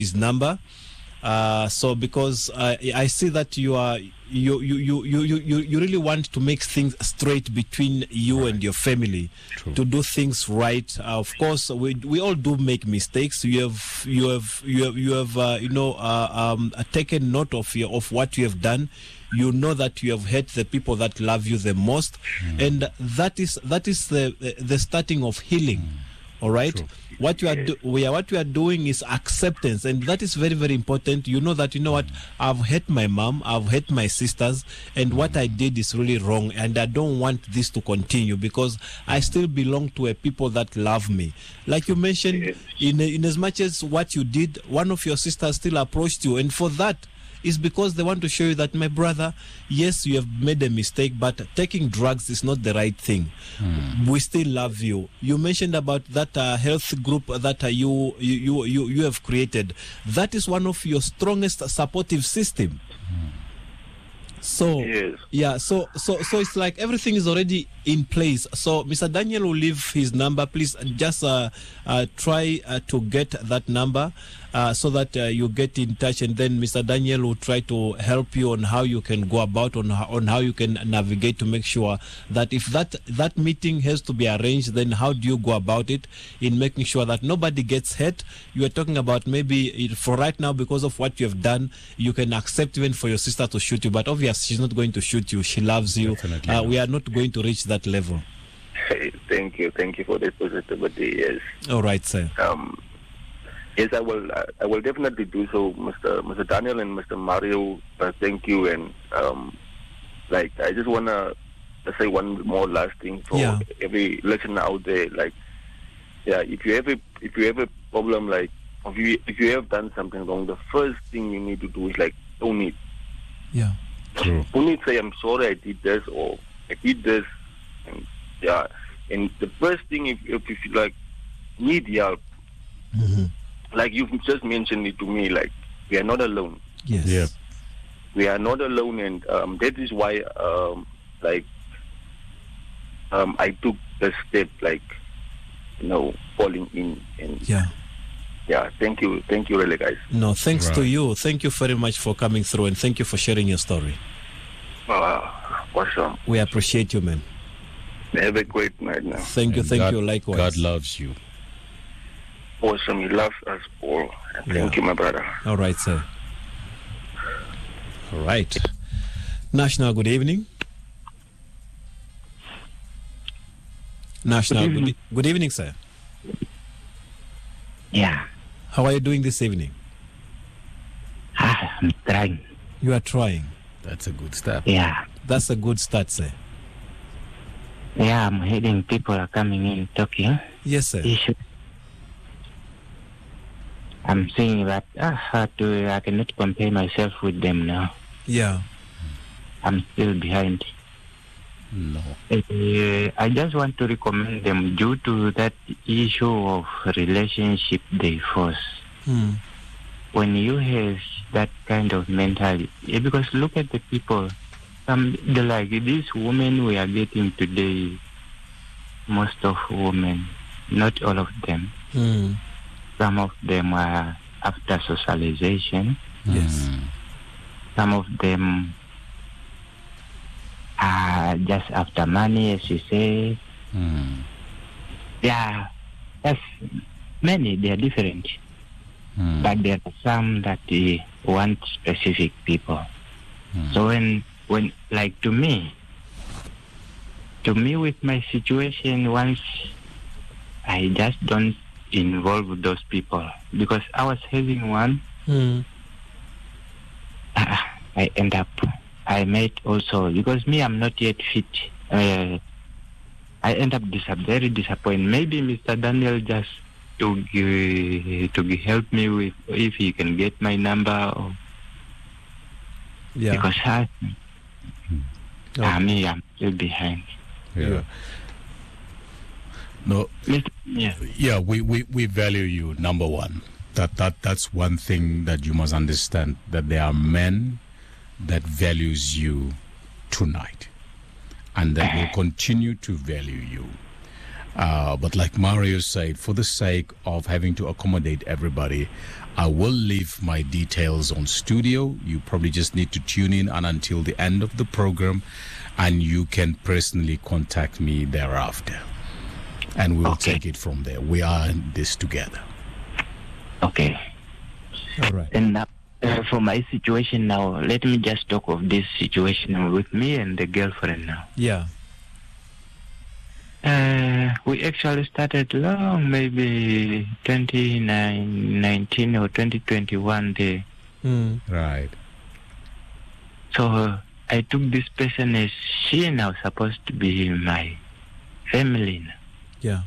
his number. So because I see that you really want to make things straight between you and your family. True. To do things right. Of course, we all do make mistakes. You have taken note of what you have done. You know that you have hurt the people that love you the most, and that is the starting of healing. All right. True. What you are doing is acceptance, and that is very, very important. You know that, what, I've hurt my mom, I've hurt my sisters, and what I did is really wrong, and I don't want this to continue because I still belong to a people that love me. Like you mentioned, in as much as what you did, one of your sisters still approached you, and for that is because they want to show you that, my brother, yes, you have made a mistake, but taking drugs is not the right thing. We still love you. You mentioned about that health group that you have created. That is one of your strongest supportive system. So yeah, so it's like everything is already in place. So Mr. Daniel will leave his number. Please just try to get that number so that you get in touch, and then Mr. Daniel will try to help you on how you can go about, on how you can navigate to make sure that if that meeting has to be arranged, then how do you go about it in making sure that nobody gets hurt. You are talking about maybe for right now, because of what you have done, you can accept even for your sister to shoot you, but obviously she's not going to shoot you. She loves you. We are not going to reach that level. Hey, thank you for the positivity. Yes. All right, sir. Yes, I will definitely do so, Mr. Daniel and Mr. Mario. Thank you, and I just wanna say one more last thing for every listener out there. If you have a problem, if you have done something wrong, the first thing you need to do is own it. Yeah. True. Only say, I'm sorry I did this, or I did this, and and the first thing, if you need help, like you've just mentioned it to me, we are not alone. Yes. Yeah. We are not alone, and that is why I took the step, falling in, and thank you really, guys. No, thanks to you. Thank you very much for coming through, and thank you for sharing your story. Awesome. We appreciate you, man. Have a great night now. Thank you, likewise. God loves you. Awesome, He loves us all. Thank you, my brother. All right, sir. All right. National, good evening. National, good evening, sir. Yeah. How are you doing this evening? I'm trying. You are trying. That's a good step. Yeah. That's a good start, sir. Yeah, I'm hearing people are coming in talking. Yes, sir. Issues. I'm saying that I cannot compare myself with them now. Yeah. I'm still behind. No. I just want to recommend them due to that issue of relationship they force. When you have that kind of mentality, because look at the people, these women we are getting today, most of women, not all of them. Some of them are after socialization. Yes. Some of them are just after money, as you say. Yeah, that's many. They are different. But there are some that want specific people. So when to me with my situation, once I just don't involve those people, because I was having one. I met also, because me, I'm not yet fit. I end up very disappointed. Maybe Mr. Daniel just to help me with if he can get my number, or because I'm still behind. Yeah. No. Yeah. We value you. Number one, that's one thing that you must understand, that there are men that values you tonight, and that will continue to value you. But like Mario said, for the sake of having to accommodate everybody, I will leave my details on studio. You probably just need to tune in and until the end of the program, and you can personally contact me thereafter. And we'll take it from there. We are in this together. Okay. All right. And for my situation now, let me just talk of this situation with me and the girlfriend now. Yeah. We actually started long, maybe 2019 or 2021 there. Right. So I took this person as she now supposed to be my family now. Yeah.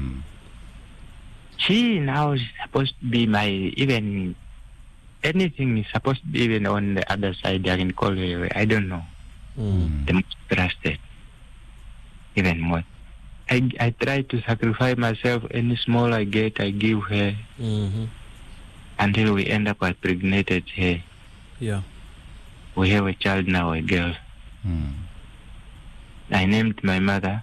She now is supposed to be my, even anything is supposed to be even on the other side. I can call her, I don't know. The most trusted. Even more. I try to sacrifice myself. Any small I get, I give her. Until we end up, I impregnated her. Yeah. We have a child now, a girl. I named my mother.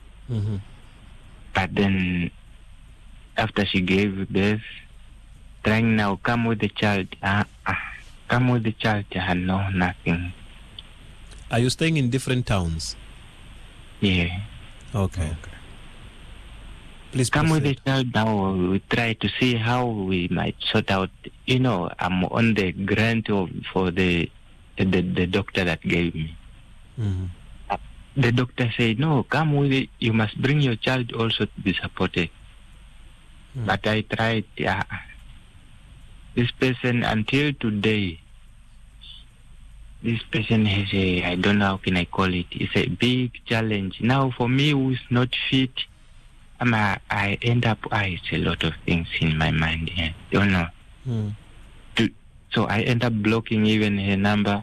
But then, after she gave birth, trying now, come with the child. Come with the child. No, nothing. Are you staying in different towns? Yeah. Okay. Please come with proceed. the child now. We try to see how we might sort out. You know, I'm on the grant for the doctor that gave me. The doctor said, no, come with it. You must bring your child also to be supported. But I tried. This person, until today, this person has I don't know how can I call it. It's a big challenge. Now, for me, who's not fit, I end up, it's a lot of things in my mind. Yeah. Don't know. So I end up blocking even her number.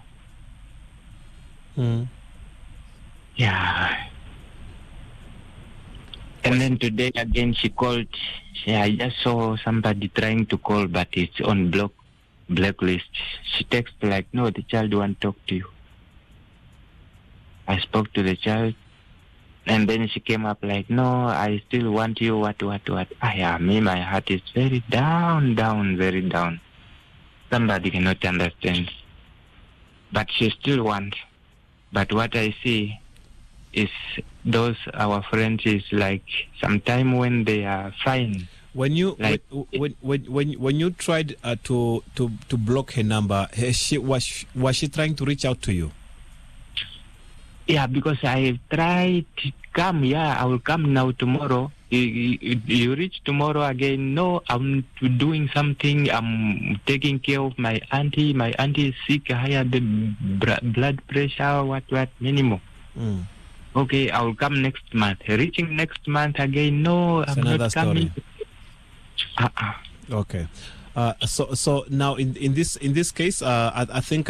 Yeah. And then today again she called. I just saw somebody trying to call, but it's on blacklist. She texted like, no, the child won't talk to you. I spoke to the child, and then she came up like, no, I still want you, what. My heart is very down, very down. Somebody cannot understand. But she still wants. But what I see is those our friends is like sometime when they are fine. When you like, when you tried to block her number, was she trying to reach out to you? Yeah, because I tried to come. Yeah, I will come now tomorrow. You reach tomorrow again. No, I'm doing something. I'm taking care of my auntie. My auntie is sick. Higher the blood pressure. What minimum. Okay, I will come next month. Reaching next month again. No, I'm not coming. Okay. So now in this case, I think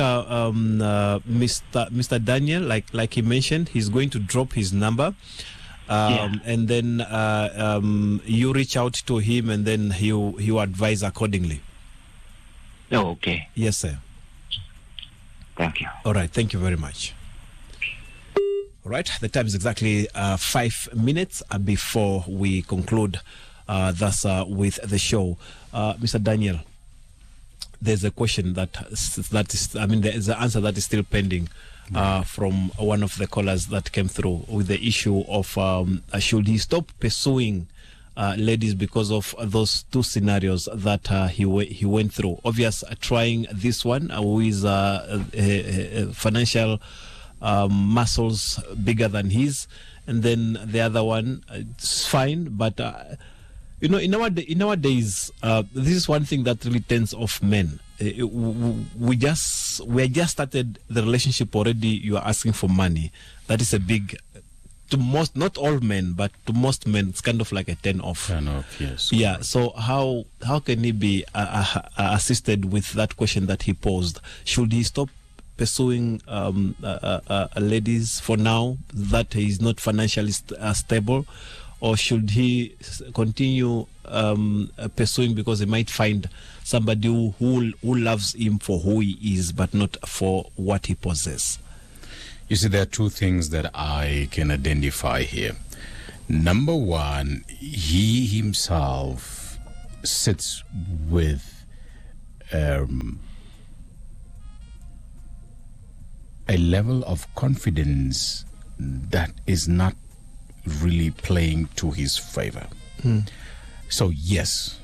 Mr. Daniel, like he mentioned, he's going to drop his number, and then you reach out to him, and then he'll advise accordingly. Oh, okay. Yes, sir. Thank you. All right. Thank you very much. All right. The time is exactly 5 minutes before we conclude. Thus, with the show, Mr. Daniel, there's a question that is, I mean, there's an answer that is still pending from one of the callers that came through with the issue of should he stop pursuing ladies because of those two scenarios that he went through. Obvious, trying this one with financial muscles bigger than his, and then the other one, it's fine, but. You know, in our days, this is one thing that really turns off men. We just started the relationship already. You are asking for money. That is a big, to most, not all men, but to most men, it's kind of like a turn off. Turn off, yes. Yeah. So how can he be assisted with that question that he posed? Should he stop pursuing ladies for now that he is not financially stable? Or should he continue pursuing because he might find somebody who loves him for who he is, but not for what he possesses? You see, there are two things that I can identify here. Number one, he himself sits with a level of confidence that is not really playing to his favor. So yes,